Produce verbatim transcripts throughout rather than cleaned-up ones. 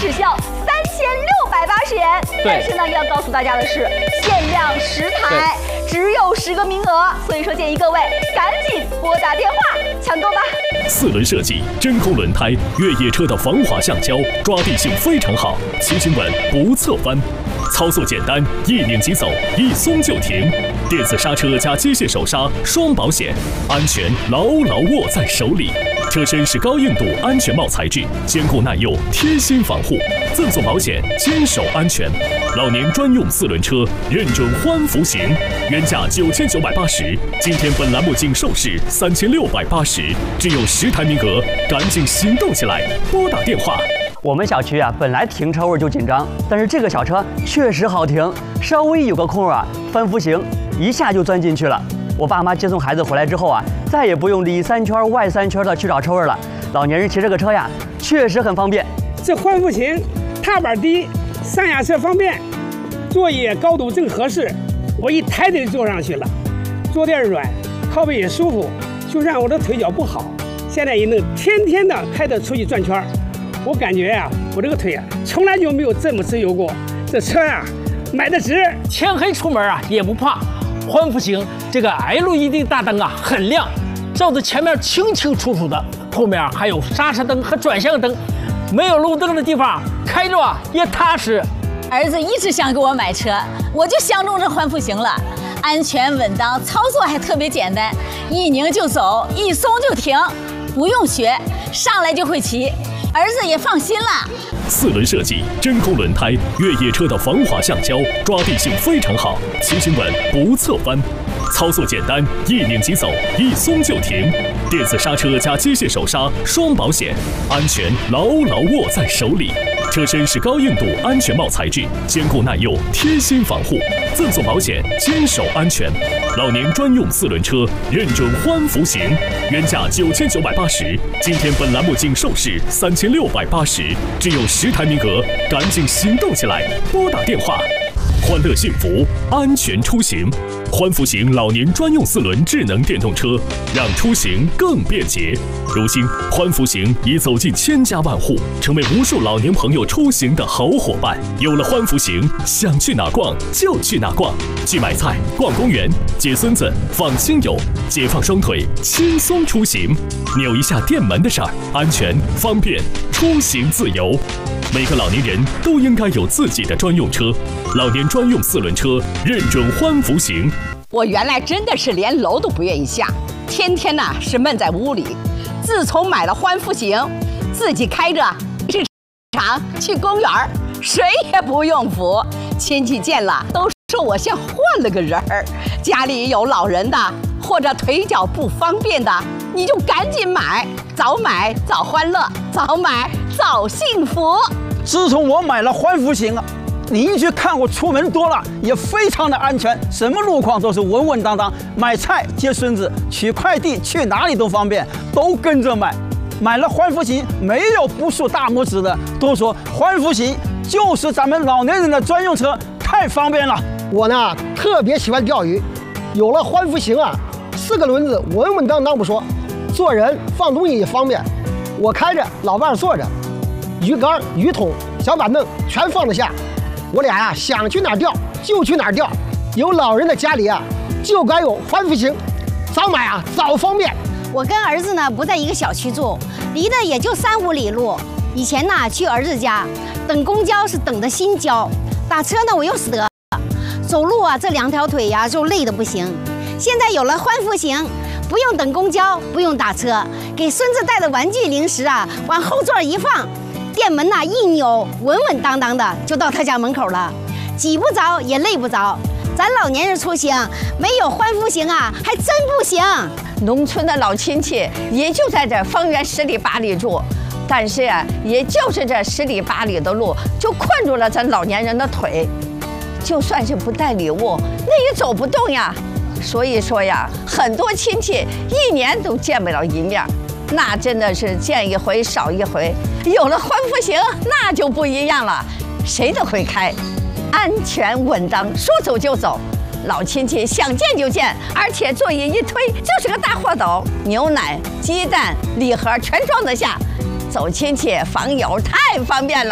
只需要三千六百八十元。但是呢，要告诉大家的是，限量十台，只有十个名额，所以说建议各位赶紧拨打电话抢购吧。 四轮设计，真空轮胎，越野车的防滑橡胶，抓地性非常好，骑行稳不侧翻。 操作简单，一拧即走，一松就停。电子刹车加机械手刹，双保险，安全牢牢握在手里。车身是高硬度安全帽材质，坚固耐用，贴心防护，赠送保险，坚守安全。老年专用四轮车，认准欢福行，原价九千九百八十，今天本栏目仅售市三千六百八十，只有十台名额，赶紧行动起来，拨打电话。 我们小区啊，本来停车位就紧张，但是这个小车确实好停，稍微有个空啊，翻福行一下就钻进去了。我爸妈接送孩子回来之后啊，再也不用里三圈外三圈的去找车位了。老年人骑这个车呀，确实很方便。 这欢福行，踏板低，上下车方便，座椅高度正合适，我一抬腿坐上去了，坐垫软，靠背也舒服。就算我的腿脚不好，现在也能天天的开着出去转圈。 我感觉呀、啊，我这个腿啊，从来就没有这么自由过。这车呀、啊，买的值。 天黑出门啊也不怕，欢福行这个 L E D 大灯啊很亮，照着前面清清楚楚的，后面还有刹车灯和转向灯，没有路灯的地方开着啊也踏实。 儿子一直想给我买车，我就相中这欢福行了，安全稳当，操作还特别简单，一拧就走，一松就停，不用学，上来就会骑。 儿子也放心了。 四轮设计，真空轮胎，越野车的防滑橡胶，抓地性非常好，骑行稳不侧翻。操作简单，一拧即走，一松就停。电子刹车加机械手刹，双保险，安全牢牢握在手里。车身是高硬度安全帽材质，坚固耐用，贴心防护，赠送保险，坚守安全。老年专用四轮车，认准欢福行，原价九千九百八十，今天本栏目仅售市三千六百八十，只有十台名额，赶紧行动起来，拨打电话。 欢乐幸福，安全出行。欢福行老年专用四轮智能电动车，让出行更便捷。如今，欢福行已走进千家万户，成为无数老年朋友出行的好伙伴。有了欢福行，想去哪逛就去哪逛，去买菜、逛公园、接孙子、访亲友，解放双腿，轻松出行。扭一下电门的事儿，安全方便，出行自由。 每个老年人都应该有自己的专用车，老年专用四轮车，认准欢福行。 我原来真的是连楼都不愿意下，天天呐是闷在屋里。自从买了欢福行，自己开着去场去公园，谁也不用扶。亲戚见了都说我像换了个人儿。家里有老人的或者腿脚不方便的，你就赶紧买，早买早欢乐，早买早幸福。 自从我买了欢福行啊，邻居看我出门多了，也非常的安全，什么路况都是稳稳当当。买菜、接孙子、取快递，去哪里都方便，都跟着买。买了欢福行，没有不竖大拇指的，都说欢福行就是咱们老年人的专用车，太方便了。 我呢特别喜欢钓鱼，有了欢福行啊，四个轮子稳稳当当不说，做人放东西也方便。我开着，老伴坐着。 鱼竿、鱼桶、小板凳全放得下，我俩呀想去哪儿钓就去哪儿钓。有老人的家里啊，就该有欢福行，早买啊早方便。 我跟儿子呢不在一个小区住，离得也就三五里路。以前呢去儿子家，等公交是等的心焦，打车呢我又死得，走路啊这两条腿呀就累得不行。现在有了欢福行，不用等公交，不用打车，给孙子带的玩具零食啊往后座一放。 店门呐、啊、一扭，稳稳当当的就到他家门口了，挤不着也累不着。咱老年人出行没有欢福行啊，还真不行。 农村的老亲戚也就在这方圆十里八里住，但是呀、啊，也就是这十里八里的路，就困住了咱老年人的腿。就算是不带礼物，那也走不动呀。所以说呀，很多亲戚一年都见不了一面。 那真的是见一回少一回，有了欢福行，那就不一样了，谁都会开，安全稳当，说走就走。老亲戚想见就见，而且座椅一推就是个大货斗，牛奶、鸡蛋、礼盒全装得下，走亲戚访友太方便了。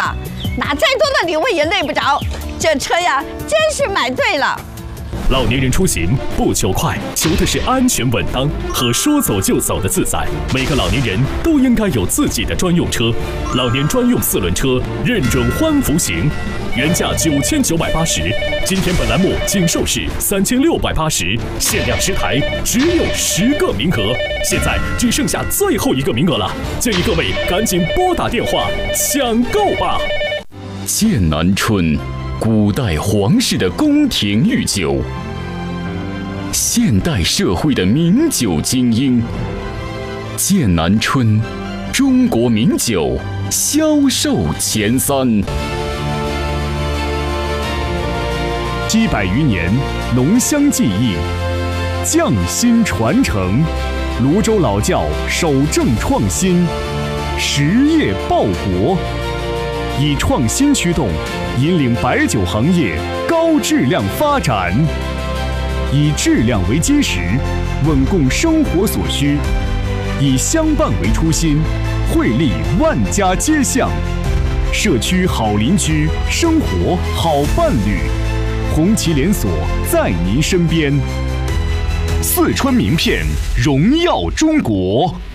拿再多的礼物也累不着。这车呀，真是买对了。 老年人出行不求快，求的是安全稳当和说走就走的自在。每个老年人都应该有自己的专用车，老年专用四轮车认准欢福行，原价九千九百八十，今天本栏目仅售市三千六百八十，限量十台，只有十个名额，现在只剩下最后一个名额了，建议各位赶紧拨打电话抢购吧。 剑南春，古代皇室的宫廷御酒，现代社会的名酒精英。剑南春，中国名酒销售前三。 七百余年，浓香技艺，匠心传承，泸州老窖守正创新，实业报国，以创新驱动，引领白酒行业高质量发展，以质量为基石，稳供生活所需，以相伴为初心，惠利万家街巷，社区好邻居，生活好伴侣。红旗连锁在您身边，四川名片荣耀中国。